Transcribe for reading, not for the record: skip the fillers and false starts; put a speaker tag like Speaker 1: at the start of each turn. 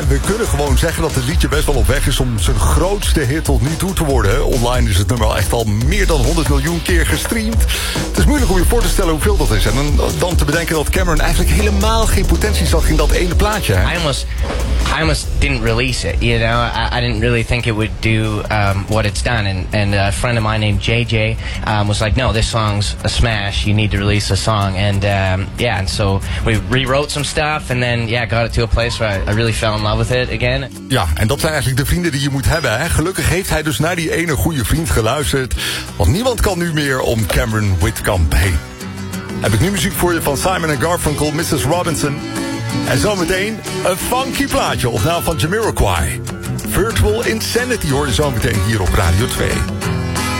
Speaker 1: En we kunnen gewoon zeggen dat het liedje best wel op weg is om zijn grootste hit tot nu toe te worden. Online is het nummer echt al meer dan 100 miljoen keer gestreamd. Het is moeilijk om je voor te stellen hoeveel dat is. En dan te bedenken dat Cameron eigenlijk helemaal geen potentie zag in dat ene plaatje. Hè?
Speaker 2: I almost didn't release it, you know. I didn't really think it would do what it's done. And a friend of mine named JJ was like, no, this song's a smash. You need to release a song. And and so we rewrote some stuff and then got it to a place where I really fell in love with it again.
Speaker 1: Ja, en dat zijn eigenlijk de vrienden die je moet hebben. Hè? Gelukkig heeft hij dus naar die ene goede vriend geluisterd. Want niemand kan nu meer om Cameron Whitcomb heen. Heb ik nu muziek voor je van Simon & Garfunkel, Mrs. Robinson. En zometeen een funky plaatje, of nou van Jamiroquai. Virtual Insanity hoor je zometeen hier op Radio 2.